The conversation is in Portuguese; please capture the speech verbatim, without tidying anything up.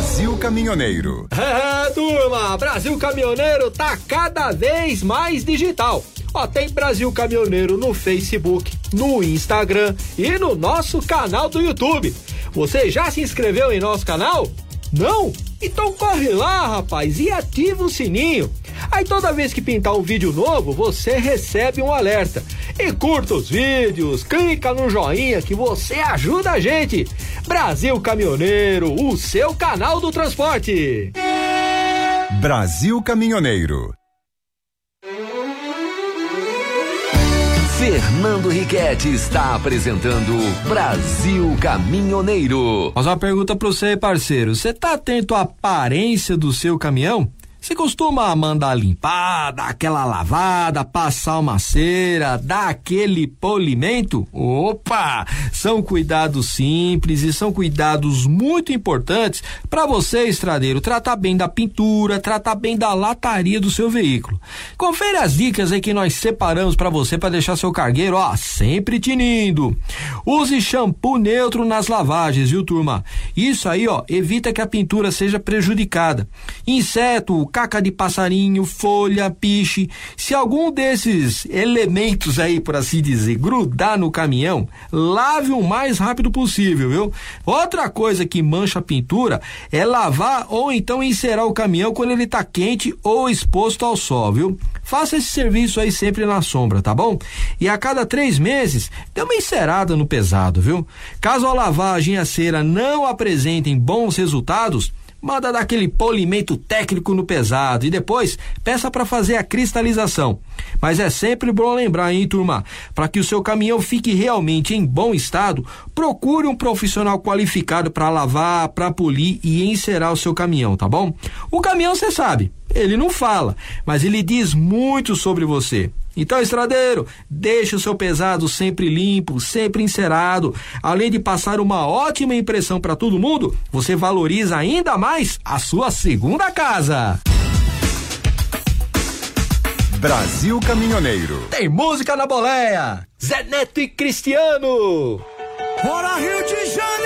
Brasil Caminhoneiro. É, turma, Brasil Caminhoneiro tá cada vez mais digital. Ó, tem Brasil Caminhoneiro no Facebook, no Instagram e no nosso canal do YouTube. Você já se inscreveu em nosso canal? Não? Então corre lá, rapaz, e ativa o sininho. Aí toda vez que pintar um vídeo novo, você recebe um alerta. E curta os vídeos, clica no joinha que você ajuda a gente. Brasil Caminhoneiro, o seu canal do transporte. Brasil Caminhoneiro. Fernando Riquetti está apresentando Brasil Caminhoneiro. Mas uma pergunta pra você, parceiro. Você tá atento à aparência do seu caminhão? Você costuma mandar limpar, dar aquela lavada, passar uma cera, dar aquele polimento? Opa! São cuidados simples e são cuidados muito importantes para você, estradeiro, tratar bem da pintura, tratar bem da lataria do seu veículo. Confere as dicas aí que nós separamos para você para deixar seu cargueiro, ó, sempre tinindo. Use shampoo neutro nas lavagens, viu, turma? Isso aí, ó, evita que a pintura seja prejudicada. Inseto, caca de passarinho, folha, piche, se algum desses elementos aí, por assim dizer, grudar no caminhão, lave o mais rápido possível, viu? Outra coisa que mancha a pintura é lavar ou então encerar o caminhão quando ele tá quente ou exposto ao sol, viu? Faça esse serviço aí sempre na sombra, tá bom? E a cada três meses, dê uma encerada no pesado, viu? Caso a lavagem e a cera não apresentem bons resultados, manda dar aquele polimento técnico no pesado e depois peça para fazer a cristalização. Mas é sempre bom lembrar, hein, turma? Para que o seu caminhão fique realmente em bom estado, procure um profissional qualificado para lavar, para polir e encerar o seu caminhão, tá bom? O caminhão, você sabe, ele não fala, mas ele diz muito sobre você. Então, estradeiro, deixe o seu pesado sempre limpo, sempre encerado. Além de passar uma ótima impressão para todo mundo, você valoriza ainda mais a sua segunda casa. Brasil Caminhoneiro. Tem música na boleia. Zé Neto e Cristiano. Bora, Rio de Janeiro!